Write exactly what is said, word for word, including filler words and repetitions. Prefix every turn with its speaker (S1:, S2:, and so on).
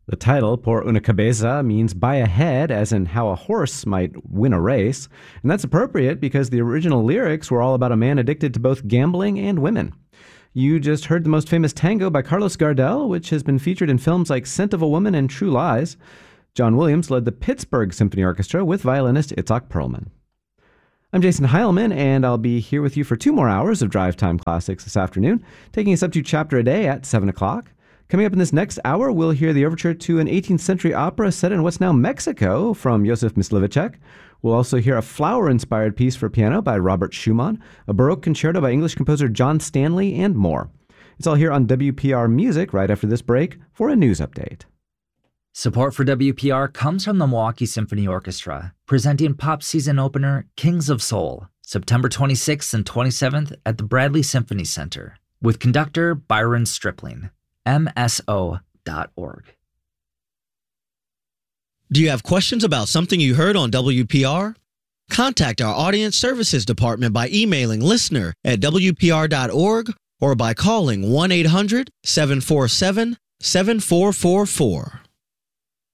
S1: The title, Por una cabeza, means by a head, as in how a horse might win a race. And that's appropriate because the original lyrics were all about a man addicted to both gambling and women. You just heard the most famous tango by Carlos Gardel, which has been featured in films like Scent of a Woman and True Lies. John Williams led the Pittsburgh Symphony Orchestra with violinist Itzhak Perlman. I'm Jason Heilman, and I'll be here with you for two more hours of Drive Time Classics this afternoon, taking us up to chapter a day at seven o'clock. Coming up in this next hour, we'll hear the overture to an eighteenth century opera set in what's now Mexico from Josef Mysliveček. We'll also hear a flower-inspired piece for piano by Robert Schumann, a Baroque concerto by English composer John Stanley, and more. It's all here on W P R Music right after this break for a news update.
S2: Support for W P R comes from the Milwaukee Symphony Orchestra, presenting pop season opener Kings of Soul, September twenty-sixth and twenty-seventh at the Bradley Symphony Center, with conductor Byron Stripling. M S O dot org.
S3: Do you have questions about something you heard on W P R? Contact our Audience Services Department by emailing listener at W P R dot org or by calling one eight hundred, seven four seven, seven four four four.